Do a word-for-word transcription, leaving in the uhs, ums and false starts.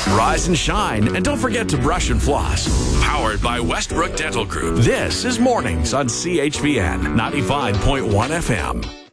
Rise and shine, and don't forget to brush and floss. Powered by Westbrook Dental Group. This is Mornings on C H V N ninety-five point one F M.